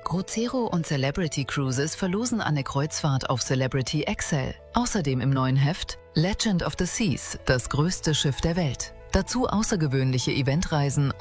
Crucero und Celebrity Cruises verlosen eine Kreuzfahrt auf Celebrity Excel. Außerdem im neuen Heft Legend of the Seas, das größte Schiff der Welt. Dazu außergewöhnliche Eventreisen